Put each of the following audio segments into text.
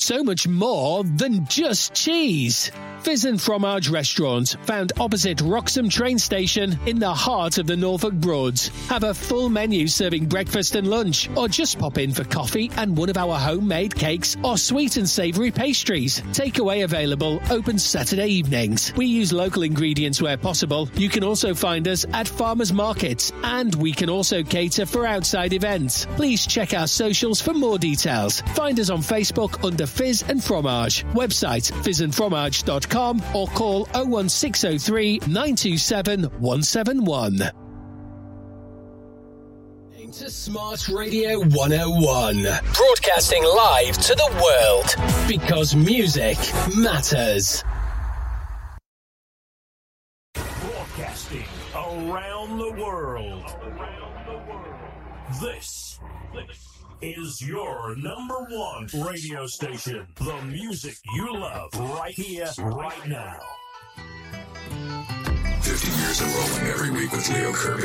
So much more than just cheese. Fizz and Fromage Restaurant, found opposite Wroxham train station in the heart of the Norfolk Broads. Have a full menu serving breakfast and lunch, or just pop in for coffee and one of our homemade cakes or sweet and savoury pastries. Takeaway available, open Saturday evenings. We use local ingredients where possible. You can also find us at farmers markets, and we can also cater for outside events. Please check our socials for more details. Find us on Facebook under Fizz and Fromage. Website fizzandfromage.com or call 01603 927 171. To Smart Radio 101, broadcasting live to the world, because music matters. Broadcasting around the world. This is your number one radio station. The music you love right here, right now. 50 years of rolling every week with Leo Kirby.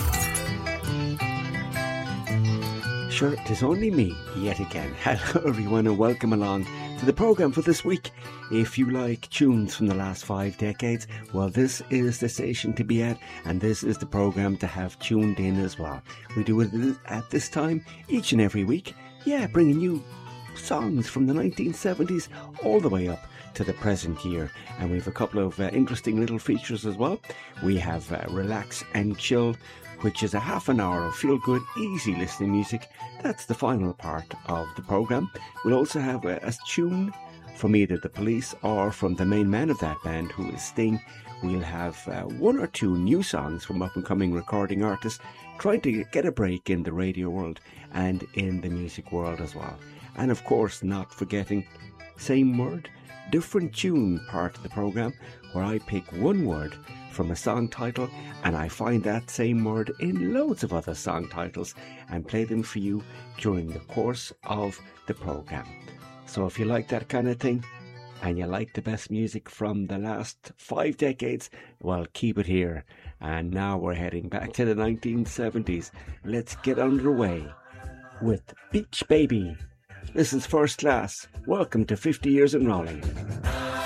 Sure, it is only me, yet again. Hello everyone and welcome along to the programme for this week. If you like tunes from the last 5 decades, well, this is the station to be at, and this is the programme to have tuned in as well. We do it at this time each and every week, bringing you songs from the 1970s all the way up to the present year. And we have a couple of interesting little features as well. We have Relax and Chill, which is a half an hour of feel-good, easy listening music. That's the final part of the programme. We'll also have a tune from either the Police or from the main man of that band, who is Sting. We'll have one or two new songs from up-and-coming recording artists trying to get a break in the radio world and in the music world as well. And of course, not forgetting Same Word, Different Tune part of the programme, where I pick one word from a song title and I find that same word in loads of other song titles and play them for you during the course of the programme. So if you like that kind of thing and you like the best music from the last 5 decades, well, keep it here. And now we're heading back to the 1970s. Let's get underway with Beach Baby. This is First Class. Welcome to 50 Years and Rolling.